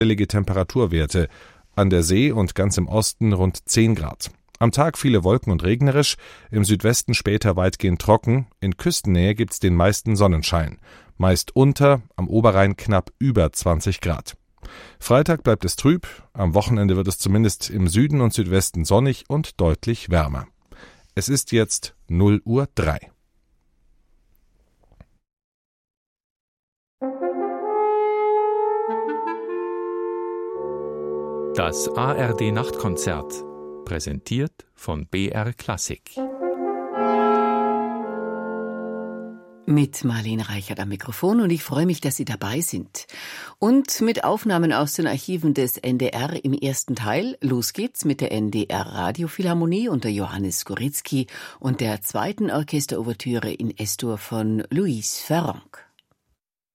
Temperaturwerte. An der See und ganz im Osten rund 10 Grad. Am Tag viele Wolken und regnerisch, im Südwesten später weitgehend trocken, in Küstennähe gibt's den meisten Sonnenschein. Meist unter, am Oberrhein knapp über 20 Grad. Freitag bleibt es trüb, am Wochenende wird es zumindest im Süden und Südwesten sonnig und deutlich wärmer. Es ist jetzt 0:03 Uhr. Das ARD-Nachtkonzert, präsentiert von BR Klassik. Mit Marlene Reichert am Mikrofon und ich freue mich, dass Sie dabei sind. Und mit Aufnahmen aus den Archiven des NDR im ersten Teil. Los geht's mit der NDR Radiophilharmonie unter Johannes Skoritzky und der zweiten Orchesterouvertüre in S-Dur von Louis Farrenc.